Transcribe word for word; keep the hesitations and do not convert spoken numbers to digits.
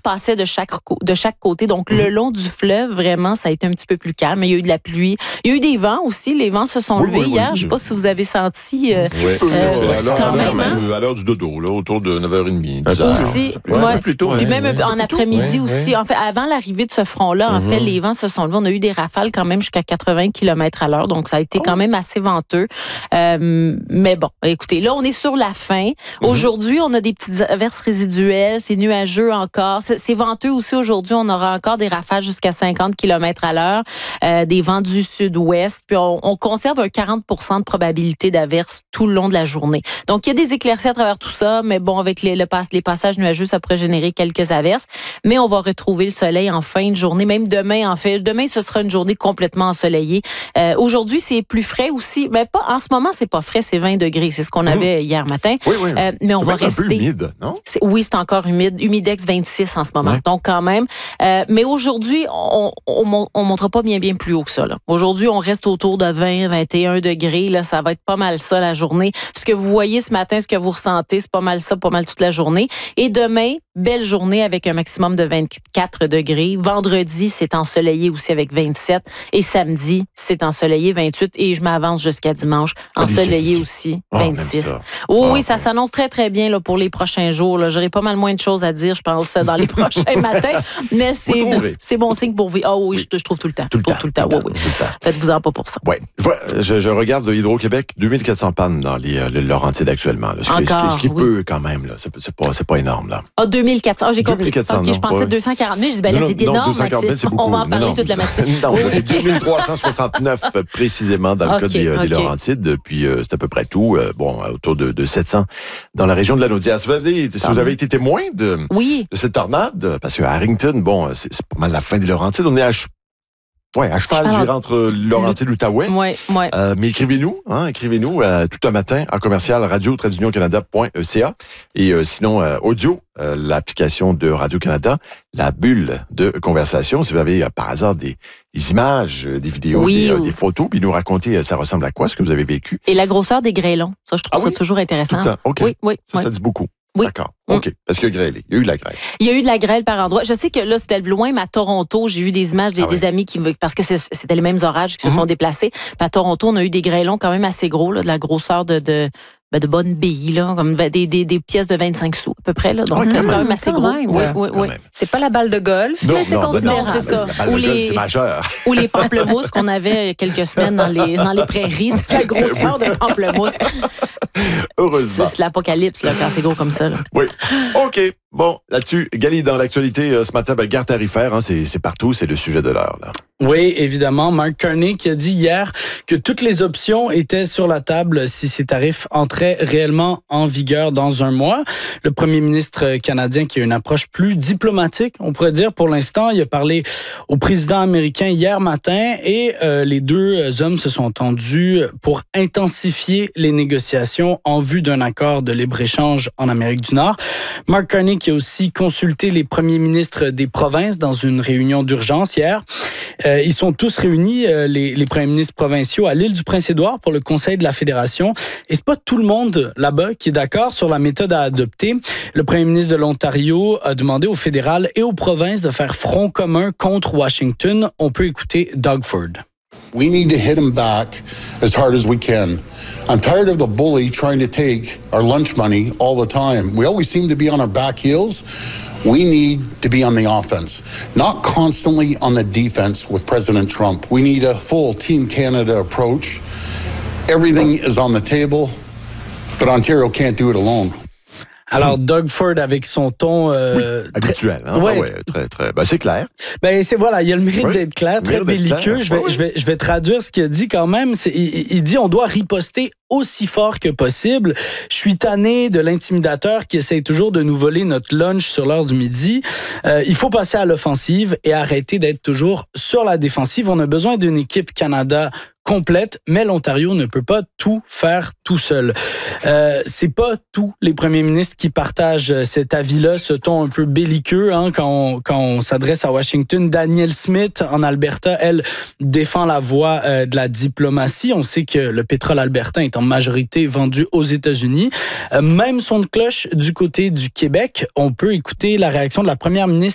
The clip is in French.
passait de chaque, de chaque côté. Donc, mmh. le long du fleuve, vraiment, ça a été un petit peu plus calme. Il y a eu de la pluie. Il y a eu des vents aussi. Les vents se sont oui, levés oui, hier. Oui, je ne sais pas si vous avez senti... Euh, oui. euh, à, l'heure, quand à, l'heure, même, hein? à l'heure du dodo, là, autour de neuf heures trente. Aussi, ouais, ouais. plus tôt. Puis Ouais, même ouais. en après-midi ouais, aussi. ouais. En fait, avant l'arrivée de ce front-là, en mm-hmm. fait, les vents se sont levés. On a eu des rafales quand même jusqu'à quatre-vingts kilomètres à l'heure. Donc, ça a été oh. quand même assez venteux. Euh, mais bon, écoutez, là, on est sur la fin. Mm-hmm. Aujourd'hui, on a des petites averses résiduelles. C'est nuageux encore. C'est, c'est venteux aussi aujourd'hui. On aura encore des rafales jusqu'à cinquante kilomètres à l'heure. Euh, des vents du sud-ouest. Puis, on, on conserve un quarante pour cent de probabilité d'averses tout le long de la journée. Donc, il y a des éclaircies à travers tout ça. Mais bon, avec les, le, les passages nuageux, ça pourrait générer quelques averses. Mais on va retrouver le soleil en fin de journée. Même demain, en fait. Demain, ce sera une journée complètement ensoleillée. Euh, aujourd'hui, c'est plus frais aussi. Mais pas, en ce moment, c'est pas frais, c'est vingt degrés. C'est ce qu'on avait mmh. hier matin. Oui, oui. Euh, mais on c'est va rester. Un peu humide, non? C'est, oui, c'est encore humide. Humidex vingt-six en ce moment. Ouais. Donc, quand même. Euh, mais aujourd'hui, on ne montera pas bien, bien plus haut que ça. Là. Aujourd'hui, on reste autour de vingt, vingt et un degrés. Là, ça va être pas mal ça la journée. Ce que vous voyez ce matin, ce que vous ressentez, c'est pas mal ça, pas mal toute la journée. Et demain, belle journée avec un maximum de vingt-quatre degrés. Vendredi, c'est ensoleillé aussi avec vingt-sept. Et samedi, c'est ensoleillé vingt-huit. Et je m'avance jusqu'à dimanche, ensoleillé aussi vingt-six. Oh, oh, oui, ça s'annonce très, très bien là, pour les prochains jours. Là. J'aurai pas mal moins de choses à dire, je pense, dans les prochains matins. Mais c'est, c'est bon signe pour vous. Ah oh, oui, oui. Je, je trouve tout le temps. Tout le temps. Tout le temps. Tout le temps. Oui, oui. Faites-vous-en pas pour ça. Ouais. Je, je regarde Hydro-Québec, deux mille quatre cents pannes dans les, les Laurentides actuellement. Là. Ce, Encore, qui, ce qui oui. peut quand même. Là. C'est, c'est, pas, c'est pas énorme. Là. Ah, deux mille quatre cents. Oh, j'ai compris. deux mille quatre cents, okay, je pensais ouais. deux cent quarante mille. Je dis, ben là, non, c'est non, énorme. deux cent quarante mille, c'est beaucoup. On va en parler non, non, toute la matinée. Non, oui. C'est deux mille trois cent soixante-neuf précisément dans le okay, cas des, okay. des Laurentides. Puis euh, c'est à peu près tout. Euh, bon, autour de, de sept cents dans la région de la Naudière. Si vous avez, si vous avez été témoin de, oui. de cette tornade, parce qu'à Harrington, bon, c'est, c'est pas mal la fin des Laurentides. On est à Ouais, à cheval, j'irai entre Laurentides et l'Outaouais. Ouais, ouais. Euh, mais écrivez-nous, hein, écrivez-nous euh, tout un matin en commercial radio trait d'union canada point c a et euh, sinon euh, audio, euh, l'application de Radio-Canada, la bulle de conversation. Si vous avez euh, par hasard des, des images, des vidéos, oui, des, ou... euh, des photos, puis nous raconter euh, ça ressemble à quoi, ce que vous avez vécu. Et la grosseur des grêlons, ça je trouve ah, ça oui? toujours intéressant. Tout le temps, OK. Oui, oui. Ça, oui. ça dit beaucoup. Oui. D'accord. OK. Parce qu'il y a grêlé. Il y a eu de la grêle. Il y a eu de la grêle par endroits. Je sais que là, c'était loin, mais à Toronto, j'ai vu des images des, ah ouais. des amis qui me. Parce que c'est, c'était les mêmes orages qui mm-hmm. se sont déplacés. Puis à Toronto, on a eu des grêlons quand même assez gros, là, de la grosseur de. de Ben de bonnes billes, là, comme des, des, des pièces de vingt-cinq sous, à peu près. Là. Donc, ouais, c'est quand quand même, même assez quand gros. Même, oui, ouais. oui, oui. C'est pas la balle de golf, non, mais c'est non, considérable. Non, c'est ça. La balle ou de les, golf, c'est majeur. Ou les pamplemousses qu'on avait il y a quelques semaines dans les, dans les prairies. C'est la grosseur des pamplemousses. Heureusement. C'est, c'est l'apocalypse, là, quand c'est gros comme ça. Là. Oui. OK. Bon, là-dessus, Gali, dans l'actualité euh, ce matin, ben, guerre tarifaire, hein, c'est, c'est partout, c'est le sujet de l'heure. Là. Oui, évidemment. Mark Carney qui a dit hier que toutes les options étaient sur la table si ces tarifs entraient réellement en vigueur dans un mois. Le premier ministre canadien qui a une approche plus diplomatique, on pourrait dire pour l'instant. Il a parlé au président américain hier matin et euh, les deux hommes se sont entendus pour intensifier les négociations en vue d'un accord de libre-échange en Amérique du Nord. Mark Carney qui a aussi consulté les premiers ministres des provinces dans une réunion d'urgence hier. Euh, ils sont tous réunis, euh, les, les premiers ministres provinciaux, à l'île du Prince-Édouard pour le Conseil de la Fédération. Et c'est pas tout le monde là-bas qui est d'accord sur la méthode à adopter. Le premier ministre de l'Ontario a demandé au fédéral et aux provinces de faire front commun contre Washington. On peut écouter Doug Ford. We need to hit him back as hard as we can. I'm tired of the bully trying to take our lunch money all the time. We always seem to be on our back heels. We need to be on the offense, not constantly on the defense with President Trump. We need a full Team Canada approach. Everything is on the table, but Ontario can't do it alone. Alors, Doug Ford avec son ton euh, oui, habituel, hein? Ouais. Ah ouais, très très. Ben, c'est clair. Ben c'est voilà, il y a le mérite oui. d'être clair, très belliqueux. Clair. Je vais, oui. je vais, je vais traduire ce qu'il a dit quand même. C'est, il, il dit on doit riposter aussi fort que possible. Je suis tanné de l'intimidateur qui essaye toujours de nous voler notre lunch sur l'heure du midi. Euh, il faut passer à l'offensive et arrêter d'être toujours sur la défensive. On a besoin d'une équipe Canada complète, mais l'Ontario ne peut pas tout faire tout seul. Euh, c'est pas tous les premiers ministres qui partagent cet avis-là, ce ton un peu belliqueux hein, quand, on, quand on s'adresse à Washington. Danielle Smith, en Alberta, elle défend la voie euh, de la diplomatie. On sait que le pétrole albertain est en majorité vendu aux États-Unis. Euh, même son de cloche du côté du Québec. On peut écouter la réaction de la première ministre